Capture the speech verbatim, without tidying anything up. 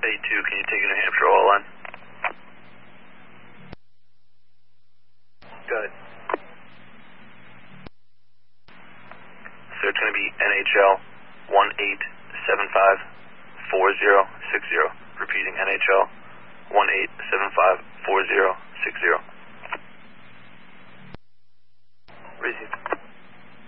A two, can you take a New Hampshire all line? Go ahead. So it's going to be N H L one eight seven five four zero six zero. Repeating, N H L one eight seven five four zero six zero. Receive.